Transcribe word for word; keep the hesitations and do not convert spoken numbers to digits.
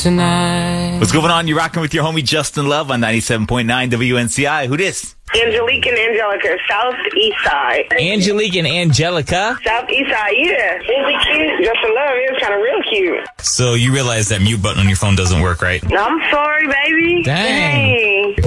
tonight. What's going on? You're rocking with your homie Justin Love on ninety-seven point nine W N C I. Who this? Angelique and Angelica, Southeast Side. Angelique and Angelica? Southeast Side, yeah. Is it cute? Justin Love is kind of real cute. So you realize that mute button on your phone doesn't work, right? No, I'm sorry, baby. Dang. Dang.